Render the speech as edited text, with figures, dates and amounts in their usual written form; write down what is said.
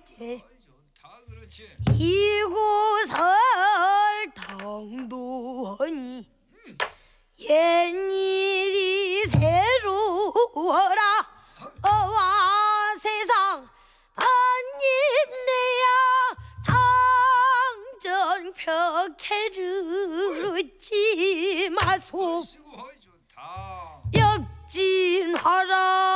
했지. 좋다 그렇지. 이곳을 당도하니 옛일이 새로워라. 와 세상 반입내야 상전벽해를 웃지 마소. 좋다. 엽진하라